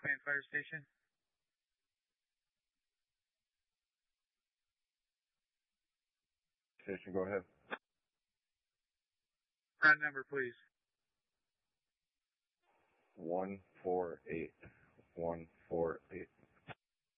Command Fire Station. Station, go ahead. Front number, please. 148. 148.